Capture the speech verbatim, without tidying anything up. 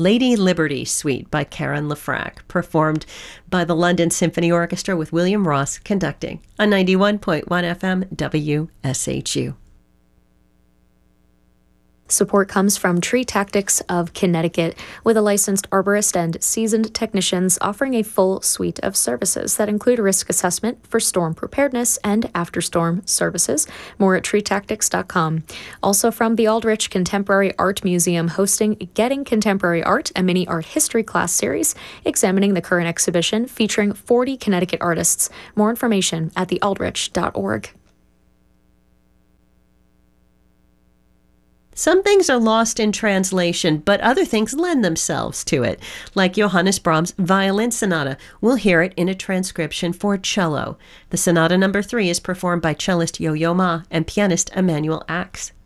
Lady Liberty Suite by Karen Lefrak, performed by the London Symphony Orchestra with William Ross conducting on ninety-one point one F M W S H U. Support comes from Tree Tactics of Connecticut, with a licensed arborist and seasoned technicians offering a full suite of services that include a risk assessment for storm preparedness and after-storm services. More at tree tactics dot com. Also from the Aldrich Contemporary Art Museum, hosting Getting Contemporary Art, a mini art history class series examining the current exhibition featuring forty Connecticut artists. More information at the aldrich dot org. Some things are lost in translation, but other things lend themselves to it, like Johannes Brahms' Violin Sonata. We'll hear it in a transcription for cello. The Sonata number three is performed by cellist Yo-Yo Ma and pianist Emanuel Ax.